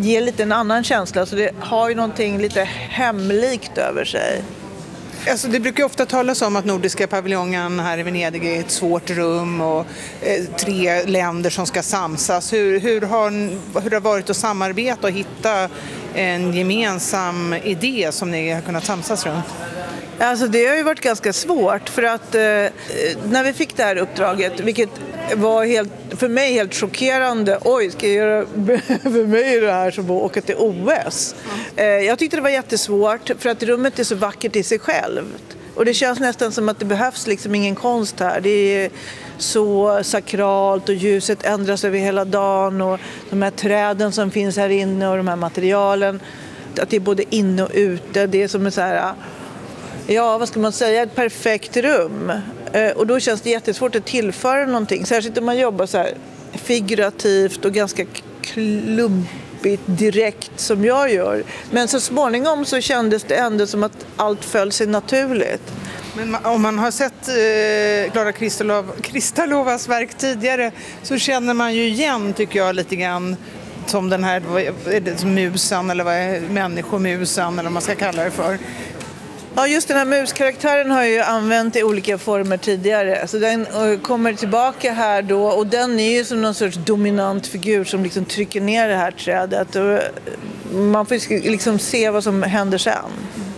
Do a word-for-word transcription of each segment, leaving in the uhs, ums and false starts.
ger lite en annan känsla. Så det har ju någonting lite hemlikt över sig. Alltså det brukar ofta talas om att Nordiska paviljongen här i Venedig är ett svårt rum och eh, tre länder som ska samsas. Hur, hur, har, hur har det varit att samarbeta och hitta en gemensam idé som ni har kunnat samsas runt? Alltså det har ju varit ganska svårt för att eh, när vi fick det här uppdraget, vilket var helt, för mig helt chockerande. Oj, ska jag göra för mig det här som att åka till O S? Eh, jag tyckte det var jättesvårt för att rummet är så vackert i sig självt. Och det känns nästan som att det behövs liksom ingen konst här. Det är så sakralt och ljuset ändras över hela dagen och de här träden som finns här inne och de här materialen. Att det är både inne och ute. Det är som en så här... Ja, vad ska man säga? Ett perfekt rum. Eh, och då känns det jättesvårt att tillföra någonting. Särskilt om man jobbar så här figurativt och ganska klumpigt direkt som jag gör. Men så småningom så kändes det ändå som att allt föll sig naturligt. Men om man har sett eh, Klara Kristalov, Kristalovas verk tidigare så känner man ju igen, tycker jag, lite grann som den här är det, som musen eller vad är människomusen eller vad man ska kalla det för. Ja, just den här muskaraktären har jag ju använt i olika former tidigare. Så den kommer tillbaka här då och den är ju som någon sorts dominant figur som liksom trycker ner det här trädet. Och man får liksom se vad som händer sen.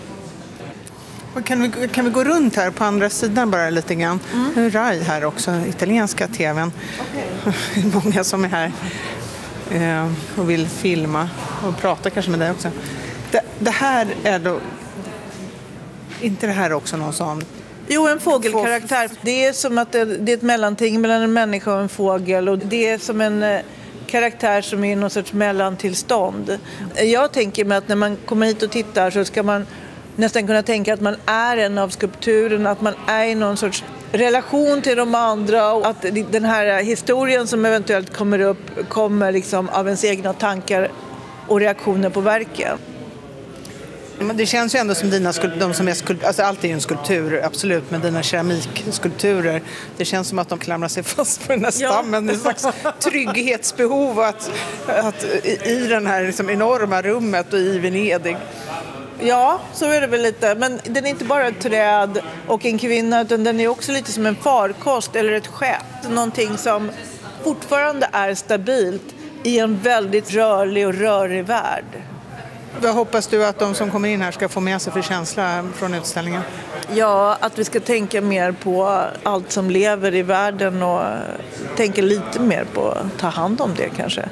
Kan vi, kan vi gå runt här på andra sidan bara lite grann? Mm. Rai här också, italienska tvn. Okay. Många som är här eh, och vill filma och prata kanske med dig också. Det, det här är då... Inte det här också någon sån? Jo, en fågelkaraktär. Det är som att det, det är ett mellanting mellan en människa och en fågel. Och det är som en eh, karaktär som är någon sorts mellantillstånd. Jag tänker mig att när man kommer hit och tittar så ska man nästan kunna tänka att man är en av skulpturen. Att man är i någon sorts relation till de andra. Och att den här historien som eventuellt kommer upp kommer liksom av ens egna tankar och reaktioner på verken. Men det känns ju ändå som dina skulpturer, de som är skulpturer, alltså allt är ju en skulptur, absolut, men dina keramikskulpturer, det känns som att de klamrar sig fast på den här stammen, ja. En slags trygghetsbehov att, att i den här liksom enorma rummet och i Venedig. Ja, så är det väl lite, men den är inte bara ett träd och en kvinna, utan den är också lite som en farkost eller ett skepp, någonting som fortfarande är stabilt i en väldigt rörlig och rörig värld. Vad hoppas du att de som kommer in här ska få med sig för känsla från utställningen? Ja, att vi ska tänka mer på allt som lever i världen och tänka lite mer på att ta hand om det kanske.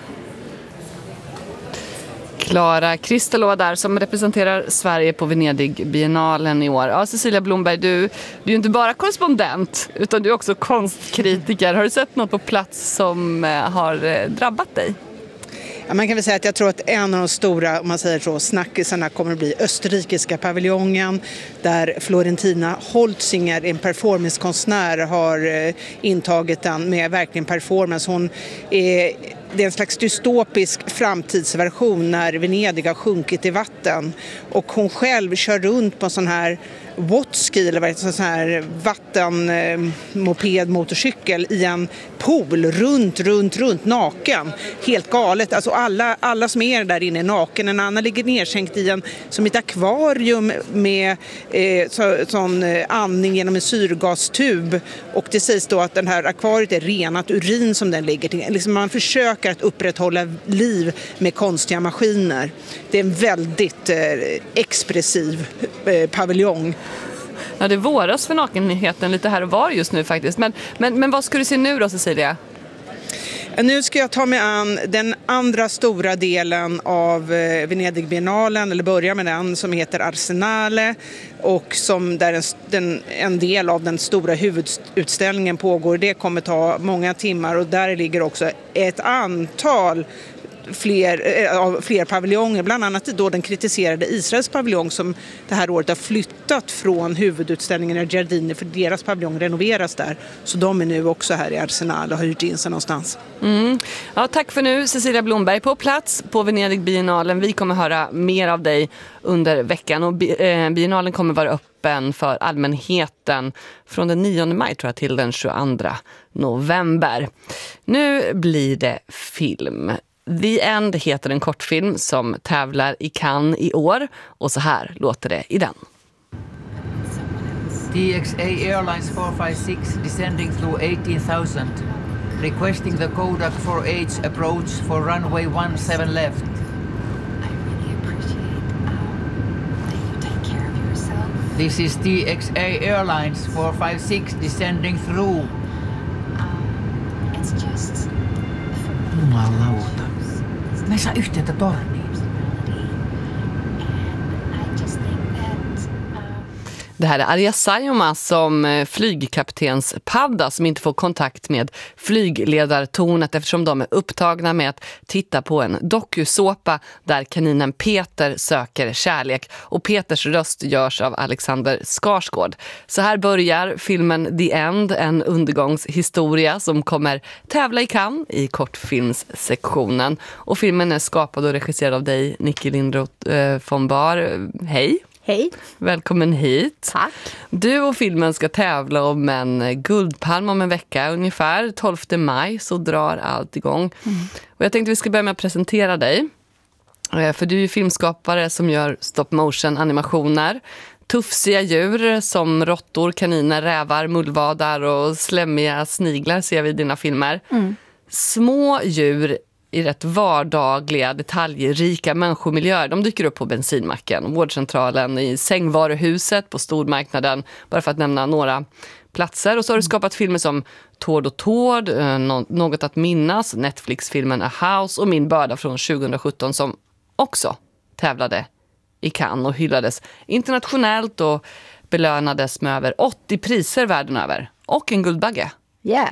Klara Kristalova där som representerar Sverige på Venedig-biennalen i år. Ja, Cecilia Blomberg, du, du är ju inte bara korrespondent utan du är också konstkritiker. Har du sett något på plats som har drabbat dig? Ja, man kan väl säga att jag tror att en av de stora, om man säger så, snackisarna kommer att bli österrikiska paviljongen där Florentina Holzinger, en performancekonstnär, har intagit den med verkligen performance. Hon är, det är en slags dystopisk framtidsversion när Venedig har sjunkit i vatten och hon själv kör runt på en sån här Wattski eller vad heter, sån här vattenmoped motorcykel i en pool runt, runt, runt naken. Helt galet. Alltså alla, alla som är där inne är naken. En annan ligger nedsänkt i en, som ett akvarium med eh, så, sån andning genom en syrgastub. Och det sägs då att den här akvariet är renat urin som den ligger till. Liksom man försöker att upprätthålla liv med konstiga maskiner. Det är en väldigt eh, expressiv eh, paviljong. Ja, det våras för nakenheten lite här och var just nu faktiskt. Men, men, men vad ska du se nu då, Cecilia? Nu ska jag ta mig an den andra stora delen av Venedig-biennalen, eller börja med den, som heter Arsenale och som där en, den, en del av den stora huvudutställningen pågår. Det kommer ta många timmar och där ligger också ett antal Fler, av fler paviljonger, bland annat då den kritiserade Israels paviljong som det här året har flyttat från huvudutställningen i Giardini för deras paviljong renoveras där. Så de är nu också här i Arsenal och har hyrt in sig någonstans. Mm. Ja, tack för nu Cecilia Blomberg på plats på Venedig-biennalen. Vi kommer höra mer av dig under veckan och biennalen kommer vara öppen för allmänheten från den nionde maj tror jag till den tjugoandra november. Nu blir det film. The End heter en kortfilm som tävlar i Cannes i år. Och så här låter det i den. T X A Airlines four five six descending through eighteen thousand. Requesting the Kodak four H approach for runway one seven left. I really appreciate um, that you take care of yourself. This is T X A Airlines four five six descending through. Um, it's just Jumalauta. Me saa yhteyttä torniin. and I just think that um, Det här är Arja Saijonmaa som flygkaptens padda som inte får kontakt med flygledartornet eftersom de är upptagna med att titta på en dokusåpa där kaninen Peter söker kärlek. Och Peters röst görs av Alexander Skarsgård. Så här börjar filmen The End, en undergångshistoria som kommer tävla i Cannes i kortfilmssektionen. Och filmen är skapad och regisserad av dig, Nicky Lindroth eh, von Bahr. Hej! Hej. Välkommen hit. Tack. Du och filmen ska tävla om en guldpalm om en vecka ungefär. tolfte maj så drar allt igång. Mm. Och jag tänkte vi ska börja med att presentera dig. För du är filmskapare som gör stop motion animationer. Tufsiga djur som råttor, kaniner, rävar, mullvadar och slemmiga sniglar ser vi i dina filmer. Mm. Små djur i rätt vardagliga, detaljrika människomiljöer. De dyker upp på bensinmacken, vårdcentralen, i sängvaruhuset, på stormarknaden, bara för att nämna några platser. Och så har du skapat filmer som Tord och Tord, Något att minnas, Netflix-filmen A House och Min börda från tjugohundrasjutton som också tävlade i Cannes och hyllades internationellt och belönades med över åttio priser världen över. Och en Guldbagge. Ja, yeah.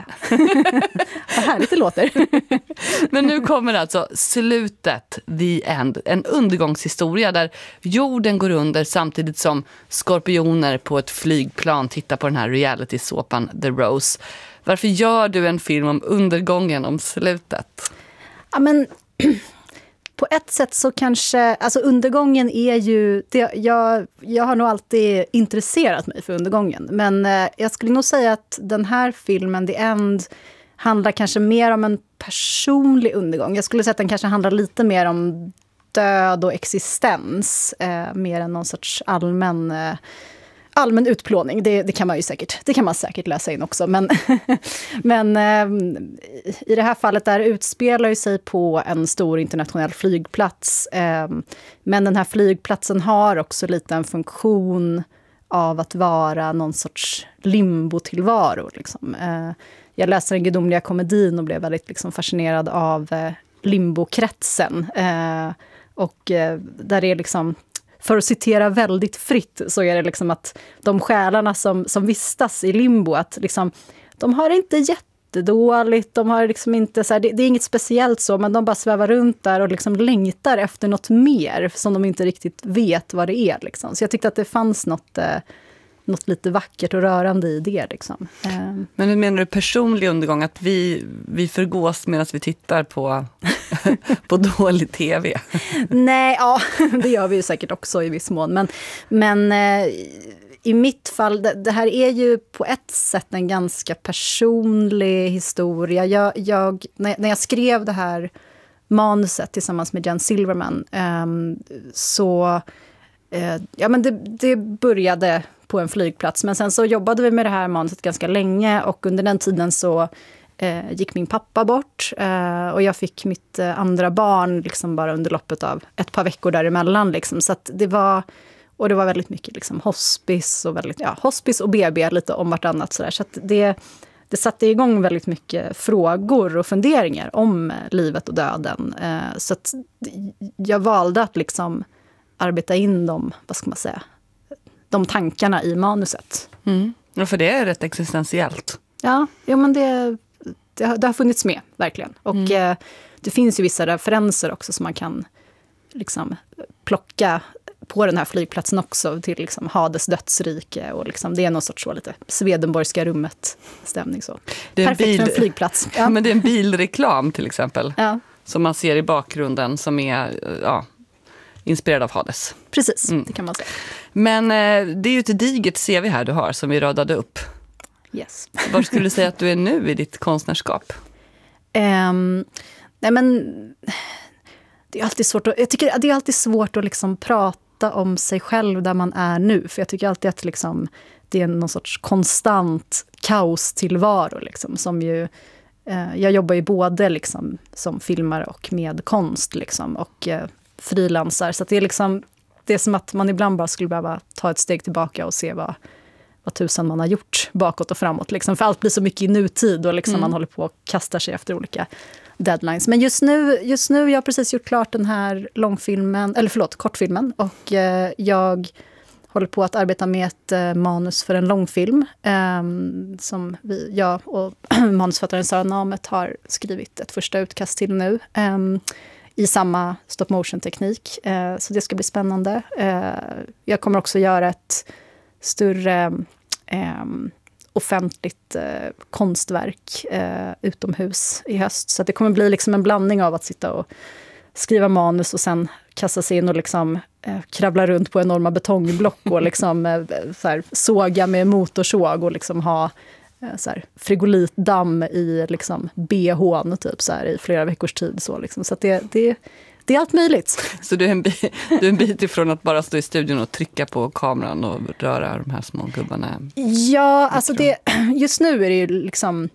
Vad härligt det låter. Men nu kommer alltså slutet, The End. En undergångshistoria där jorden går under samtidigt som skorpioner på ett flygplan tittar på den här reality-såpan The Rose. Varför gör du en film om undergången, om slutet? Ja, men på ett sätt så kanske, alltså undergången är ju, det, jag, jag har nog alltid intresserat mig för undergången. Men eh, jag skulle nog säga att den här filmen, The End, handlar kanske mer om en personlig undergång. Jag skulle säga att den kanske handlar lite mer om död och existens, eh, mer än någon sorts allmän... Eh, allmän utplåning, det, det kan man ju säkert, det kan man säkert läsa in också. Men, men eh, i det här fallet där utspelar ju sig på en stor internationell flygplats. Eh, men den här flygplatsen har också lite en funktion av att vara någon sorts limbo-tillvaro. Liksom. Eh, jag läste den gudomliga komedin och blev väldigt liksom, fascinerad av eh, limbokretsen. Eh, och eh, där är liksom... För att citera väldigt fritt så är det liksom att de själarna som, som vistas i limbo, att liksom, de har inte jättedåligt, de har liksom inte så här, det, det är inget speciellt så, men de bara svävar runt där och liksom längtar efter något mer som de inte riktigt vet vad det är. Liksom. Så jag tyckte att det fanns något, eh, något lite vackert och rörande i det. Liksom. Eh. Men hur menar du personlig undergång? Att vi, vi förgås medan vi tittar på, på dålig tv? Nej, ja, det gör vi ju säkert också i viss mån. Men, men eh, i mitt fall, det, det här är ju på ett sätt en ganska personlig historia. Jag, jag, när, när jag skrev det här manuset tillsammans med Jen Silverman eh, så eh, ja, men det, det började på en flygplats. Men sen så jobbade vi med det här manuset ganska länge och under den tiden så eh, gick min pappa bort eh, och jag fick mitt eh, andra barn liksom bara under loppet av ett par veckor däremellan. Liksom. Så att det var, och det var väldigt mycket liksom hospice och väldigt, ja, hospice och B B lite om vartannat sådär. Så att det, det satte igång väldigt mycket frågor och funderingar om livet och döden. Eh, så att jag valde att liksom arbeta in dem, vad ska man säga, de tankarna i manuset. Mm. Ja, för det är rätt existentiellt. Ja, ja men det, det, har, det har funnits med, verkligen. Och mm. eh, det finns ju vissa referenser också som man kan liksom plocka på den här flygplatsen också till liksom Hades dödsrike. Och liksom, det är någon sorts så lite Swedenborgska rummet-stämning. Så. Det är perfekt bil, för en flygplats. Ja. Men det är en bilreklam till exempel. Ja. Som man ser i bakgrunden som är... Ja, inspirerad av Hades. Precis, mm. det kan man säga. Men eh, det är ju ett digert C V här du har som vi radade upp. Yes. Var skulle du säga att du är nu i ditt konstnärskap? Um, nej men det är alltid svårt att, jag tycker det är alltid svårt att liksom prata om sig själv där man är nu. För jag tycker alltid att liksom, det är någon sorts konstant kaostillvaro liksom, som ju eh, jag jobbar ju både liksom som filmare och med konst liksom, och eh, frilansar. Så att det är liksom, det är som att man ibland bara skulle behöva ta ett steg tillbaka och se vad, vad tusan man har gjort bakåt och framåt. Liksom. För allt blir så mycket i nutid och liksom mm. man håller på och kastar sig efter olika deadlines. Men just nu, just nu jag har precis gjort klart den här långfilmen, eller förlåt, kortfilmen. Och eh, jag håller på att arbeta med ett eh, manus för en långfilm eh, som vi, jag och manusförfattaren Sara Namet har skrivit ett första utkast till nu. Eh, i samma stop motion-teknik. Eh, så det ska bli spännande. Eh, jag kommer också göra ett större eh, offentligt eh, konstverk eh, utomhus i höst. Så att det kommer bli liksom en blandning av att sitta och skriva manus och sen kasta sig in och liksom, eh, kravla runt på enorma betongblock och liksom, eh, så här, såga med motorsåg och liksom ha så här, frigolitdamm i liksom B H:n typ så här, i flera veckors tid. Så, liksom. Så att det, det, det är allt möjligt. Så du är, en bit, du är en bit ifrån att bara stå i studion och trycka på kameran och röra de här små gubbarna? Ja, alltså det, just nu är det ju liksom...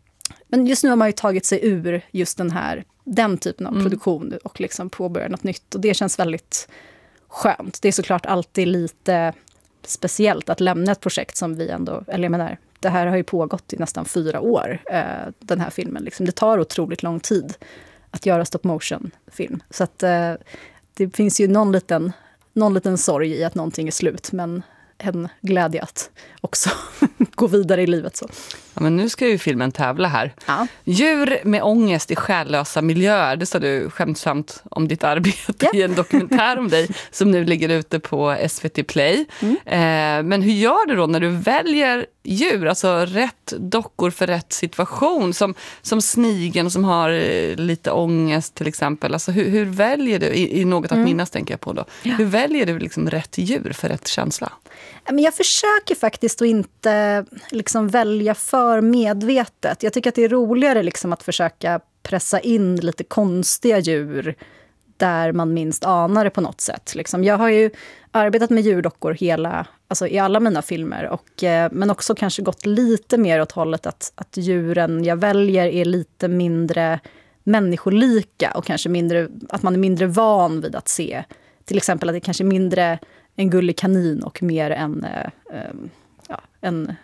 Men just nu har man ju tagit sig ur just den här, den typen av mm. produktion och liksom påbörjat något nytt. Och det känns väldigt skönt. Det är såklart alltid lite speciellt att lämna ett projekt som vi ändå... Eller jag menar, det här har ju pågått i nästan fyra år, eh, den här filmen. Liksom. Det tar otroligt lång tid att göra stop motion-film. Så att, eh, det finns ju någon liten, någon liten sorg i att någonting är slut, men en glädje att också gå vidare i livet. Så. Ja, men nu ska ju filmen tävla här. Ja. Djur med ångest i själlösa miljöer. Det sa du skämtsamt om ditt arbete yeah. i en dokumentär om dig som nu ligger ute på S V T Play. Mm. Eh, men hur gör du då när du väljer djur? Alltså rätt dockor för rätt situation. Som, som snigeln som har lite ångest till exempel. Alltså hur, hur väljer du, i, i något att mm. minnas tänker jag på då. Ja. Hur väljer du liksom rätt djur för rätt känsla? Men jag försöker faktiskt att inte liksom välja för medvetet. Jag tycker att det är roligare liksom att försöka pressa in lite konstiga djur där man minst anar det på något sätt. Liksom. Jag har ju arbetat med djurdockor hela, alltså i alla mina filmer. Och, eh, men också kanske gått lite mer åt hållet att, att djuren jag väljer är lite mindre människolika. Och kanske mindre, att man är mindre van vid att se. Till exempel att det kanske är mindre en gullig kanin och mer en, eh, ja, en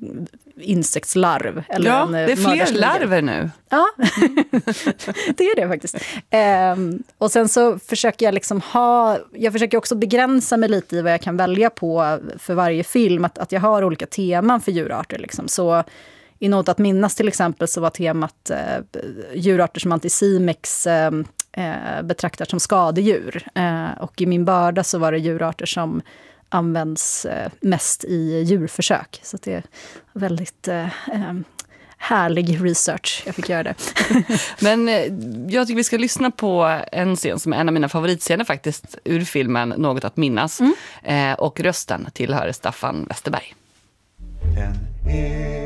insektslarv. Eller ja, en, det är fler larver nu. Ja, det är det faktiskt. Um, och sen så försöker jag liksom ha, jag försöker också begränsa mig lite i vad jag kan välja på för varje film. Att, att jag har olika teman för djurarter. Liksom. Så i något att minnas till exempel så var temat uh, djurarter som Anticimex uh, uh, betraktar som skadedjur. Uh, och i Min börda så var det djurarter som används uh, mest i djurförsök. Så det är väldigt uh, um, härlig research. Jag fick göra det. Men uh, jag tycker vi ska lyssna på en scen som är en av mina favoritscener faktiskt ur filmen Något att minnas. Mm. Uh, och rösten tillhör Staffan Westerberg.